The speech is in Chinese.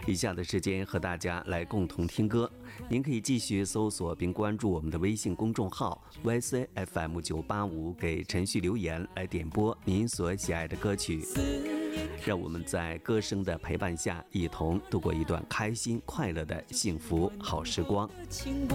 以下的时间和大家来共同听歌，您可以继续搜索并关注我们的微信公众号 YCFM985，给陈旭留言来点播您所喜爱的歌曲。让我们在歌声的陪伴下，一同度过一段开心快乐的幸福好时光。